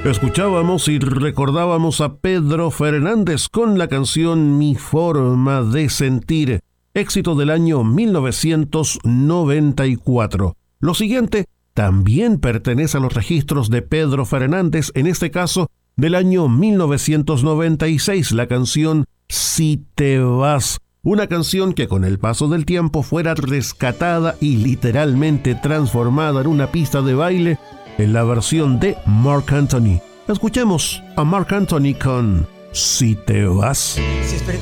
Escuchábamos y recordábamos a Pedro Fernández con la canción Mi Forma de Sentir, éxito del año 1994. Lo siguiente también pertenece a los registros de Pedro Fernández, en este caso del año 1996, la canción Si te vas. Una canción que con el paso del tiempo fuera rescatada y literalmente transformada en una pista de baile en la versión de Marc Anthony. Escuchemos a Marc Anthony con Si te vas. Si es verdad